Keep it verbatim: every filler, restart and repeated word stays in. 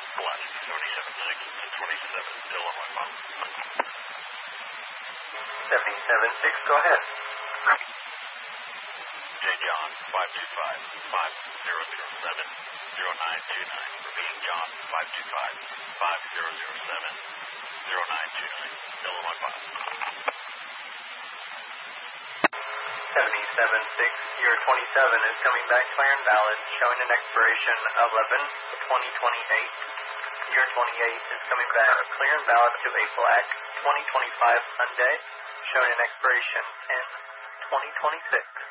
Left, seventy-seven six to twenty-seven, Illinois bound. seventy-seven six, go ahead. J. John, five two five, five zero zero seven, zero nine two nine. Repeating John, five two five, five zero zero seven, zero nine two nine, Illinois bound. seventy-seven six, your twenty-seven is coming back clear and valid, showing an expiration eleven twenty twenty-eight. Your twenty-eight is coming back clear and valid to a black twenty twenty-five Hyundai, showing an expiration ten twenty twenty-six.